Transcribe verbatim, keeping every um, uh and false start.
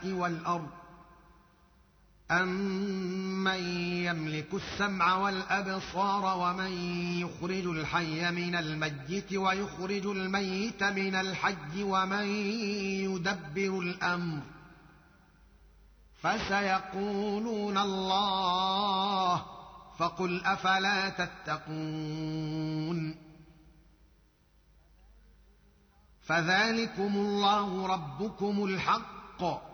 والأرض أَمَّن يَمْلِكُ السَّمْعَ وَالْأَبْصَارَ وَمَن يُخْرِجُ الْحَيَّ مِنَ الْمَيِّتِ وَيُخْرِجُ الْمَيِّتَ مِنَ الْحَيِّ وَمَن يُدَبِّرُ الْأَمْرَ فَسَيَقُولُونَ اللَّهُ فَقُلْ أَفَلَا تَتَّقُونَ فَذَلِكُمُ اللَّهُ رَبُّكُمُ الْحَقُّ